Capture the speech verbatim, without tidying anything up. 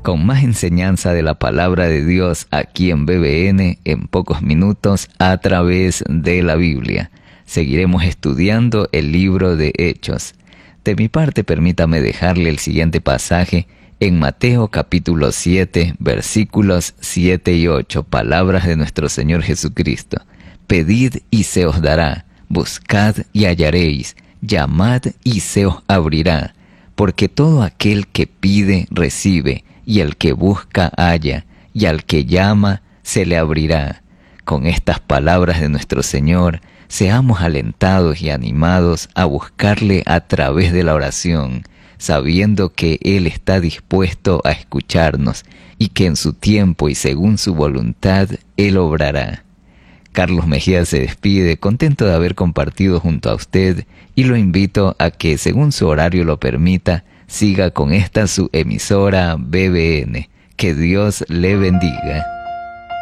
con más enseñanza de la palabra de Dios aquí en B B N en pocos minutos a través de la Biblia. Seguiremos estudiando el libro de Hechos. De mi parte, permítame dejarle el siguiente pasaje en Mateo capítulo siete, versículos siete y ocho, palabras de nuestro Señor Jesucristo. Pedid y se os dará, buscad y hallaréis, llamad y se os abrirá, porque todo aquel que pide recibe, y el que busca halla, y al que llama se le abrirá. Con estas palabras de nuestro Señor, seamos alentados y animados a buscarle a través de la oración, sabiendo que Él está dispuesto a escucharnos y que en su tiempo y según su voluntad Él obrará. Carlos Mejía se despide, contento de haber compartido junto a usted, y lo invito a que, según su horario lo permita, siga con esta su emisora B B N. Que Dios le bendiga.